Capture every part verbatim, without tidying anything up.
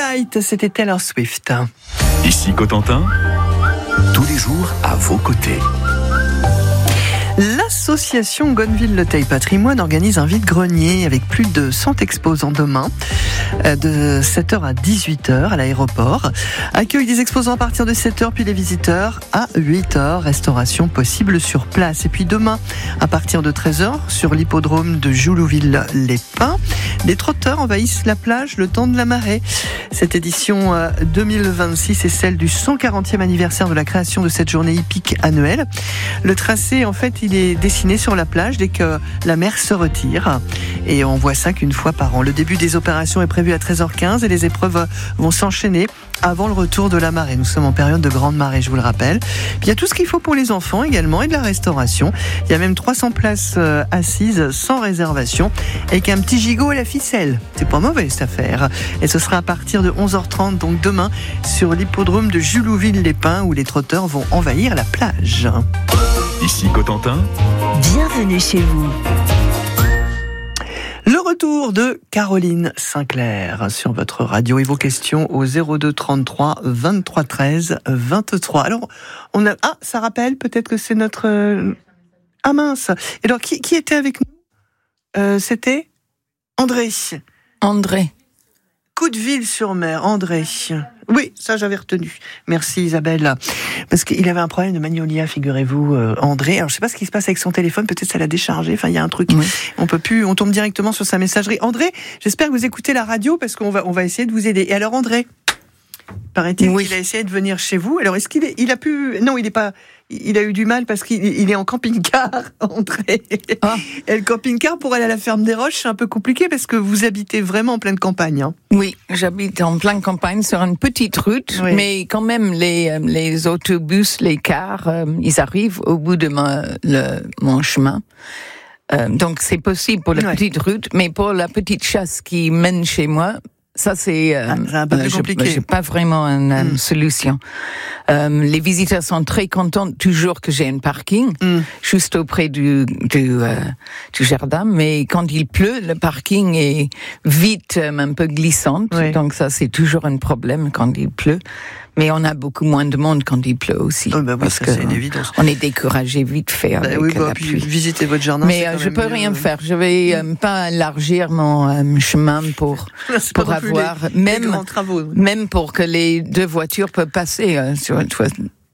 Tonight, c'était Taylor Swift. Ici Cotentin, tous les jours à vos côtés. L'association Gonneville-Le Theil Patrimoine organise un vide-grenier avec plus de cent exposants demain, de sept heures à dix-huit heures à l'aéroport. Accueil des exposants à partir de sept heures, puis les visiteurs à huit heures. Restauration possible sur place. Et puis demain, à partir de treize heures, sur l'hippodrome de Joulouville-les-Pins, les trotteurs envahissent la plage le temps de la marée. Cette édition deux mille vingt-six est celle du cent quarantième anniversaire de la création de cette journée hippique annuelle. Le tracé, en fait, il est dessiné sur la plage dès que la mer se retire. Et on voit ça qu'une fois par an. Le début des opérations est prévu à treize heures quinze et les épreuves vont s'enchaîner avant le retour de la marée. Nous sommes en période de grande marée, je vous le rappelle. Puis il y a tout ce qu'il faut pour les enfants également et de la restauration. Il y a même trois cents places assises sans réservation avec un petit gigot à la ficelle. C'est pas mauvais cette affaire. Et ce sera à partir de onze heures trente, donc demain, sur l'hippodrome de Joulouville-les-Pins où les trotteurs vont envahir la plage. Ici Cotentin, bienvenue chez vous. Le retour de Caroline Sinclair sur votre radio et vos questions au zéro deux trente-trois vingt-trois treize vingt-trois. Alors, on a ah, ça rappelle peut-être que c'est notre ah mince. Et alors qui qui était avec nous euh, C'était André. André. Couteville-sur-Mer, André. Oui, ça j'avais retenu. Merci Isabelle. Parce qu'il avait un problème de magnolia, figurez-vous, euh, André. Alors je sais pas ce qui se passe avec son téléphone, peut-être ça l'a déchargé. Enfin, il y a un truc. Oui. On peut plus, on tombe directement sur sa messagerie. André, j'espère que vous écoutez la radio parce qu'on va, on va essayer de vous aider. Et alors André, paraît-il oui. qu'il a essayé de venir chez vous. Alors est-ce qu'il est, il a pu, non, il est pas, il a eu du mal parce qu'il il est en camping-car, André. Ah. Et le camping-car pour aller à la ferme des Roches, c'est un peu compliqué parce que vous habitez vraiment en pleine campagne. Hein. Oui, j'habite en pleine campagne sur une petite route, oui. mais quand même les les autobus, les cars, euh, ils arrivent au bout de ma, le, mon chemin. Euh, donc c'est possible pour la ouais. petite route, mais pour la petite chasse qui mène chez moi. Ça, c'est, euh, ah, c'est un peu plus euh, compliqué. Je n'ai pas vraiment une mm. solution. Euh, les visiteurs sont très contents toujours que j'ai un parking mm. juste auprès du, du, euh, du jardin. Mais quand il pleut, le parking est vite euh, un peu glissant. Oui. Donc ça, c'est toujours un problème quand il pleut. Mais on a beaucoup moins de monde quand il pleut aussi. Oh bah oui, parce ça, que c'est une évidence. On est découragé vite fait avec bah oui, bah, la puis pluie. Visiter votre jardin. Mais euh, je peux mieux. rien faire. Je vais euh, pas élargir mon euh, chemin pour pour avoir les, même les grands travaux. Même pour que les deux voitures peuvent passer euh, sur une toit.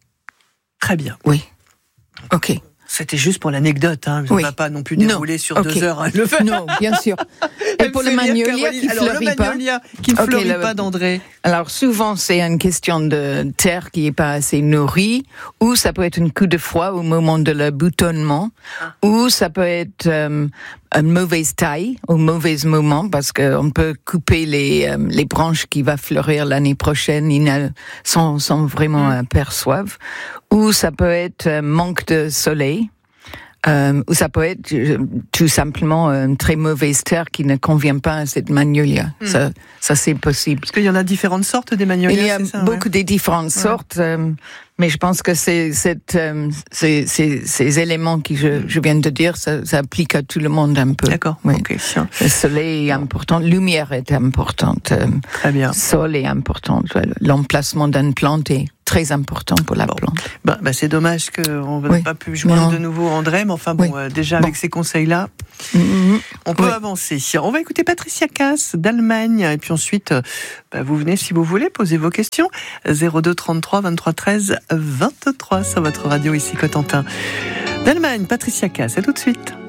Très bien. Oui. Ok. C'était juste pour l'anecdote, hein. Je ne oui. vais pas non plus dérouler non. sur okay. deux heures. Hein, le faire. Non, bien sûr. Et pour le magnolia qui ne fleurit pas. qui ne fleurit okay, pas, d'André. Alors souvent, c'est une question de terre qui n'est pas assez nourrie, ou ça peut être un coup de froid au moment de le boutonnement, ah. ou ça peut être euh, une mauvaise taille au mauvais moment, parce qu'on peut couper les, euh, les branches qui vont fleurir l'année prochaine, ils ne, sans, sans vraiment mm. percevoir. Ou ça peut être euh, manque de soleil. Euh, ou ça peut être euh, tout simplement une très mauvaise terre qui ne convient pas à cette magnolia. Mm. Ça, ça c'est possible. Parce qu'il y en a différentes sortes des magnolias. Il y a c'est ça, beaucoup ouais. de différentes ouais. sortes, euh, mais je pense que c'est, cette, euh, c'est, c'est, ces éléments que je, je viens de dire, ça, ça applique à tout le monde un peu. D'accord. Oui. Okay. Le soleil est important, la lumière est importante, euh, très bien. Le sol est important, l'emplacement d'une plante est très important pour la bon. plante. Bah, bah c'est dommage qu'on n'ait oui. pas pu joindre non. de nouveau André, mais enfin bon, oui. euh, déjà bon. avec ces conseils-là, mm-hmm. on peut oui. avancer. On va écouter Patricia Cass d'Allemagne, et puis ensuite, euh, bah, vous venez si vous voulez poser vos questions. zéro deux trente-trois vingt-trois treize vingt-trois sur votre radio ici Cotentin. D'Allemagne, Patricia Cass, à tout de suite.